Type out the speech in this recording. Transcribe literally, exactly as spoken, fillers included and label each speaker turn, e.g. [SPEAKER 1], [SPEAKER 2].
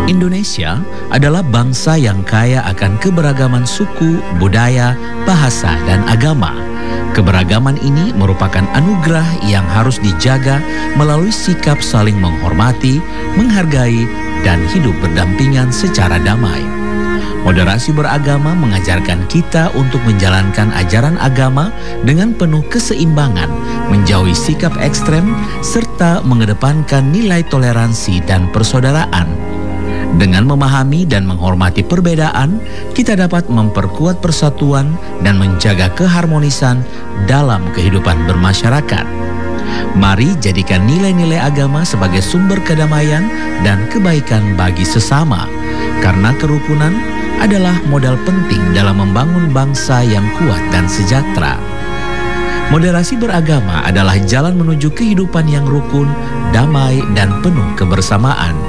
[SPEAKER 1] Indonesia adalah bangsa yang kaya akan keberagaman suku, budaya, bahasa, dan agama. Keberagaman ini merupakan anugerah yang harus dijaga melalui sikap saling menghormati, menghargai, dan hidup berdampingan secara damai. Moderasi beragama mengajarkan kita untuk menjalankan ajaran agama dengan penuh keseimbangan, menjauhi sikap ekstrem, serta mengedepankan nilai toleransi dan persaudaraan. Dengan memahami dan menghormati perbedaan, kita dapat memperkuat persatuan dan menjaga keharmonisan dalam kehidupan bermasyarakat. Mari jadikan nilai-nilai agama sebagai sumber kedamaian dan kebaikan bagi sesama, karena kerukunan adalah modal penting dalam membangun bangsa yang kuat dan sejahtera. Moderasi beragama adalah jalan menuju kehidupan yang rukun, damai, dan penuh kebersamaan.